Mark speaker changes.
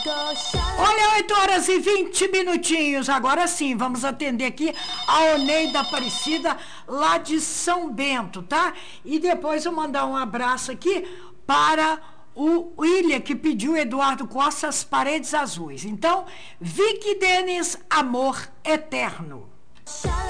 Speaker 1: Olha, 8 horas e 20 minutinhos. Agora sim, vamos atender aqui a Oneida Aparecida, lá de São Bento, tá? E depois eu mandar um abraço aqui para o William, que pediu Eduardo Costa, As Paredes Azuis. Então, Vicky Denis, Amor Eterno.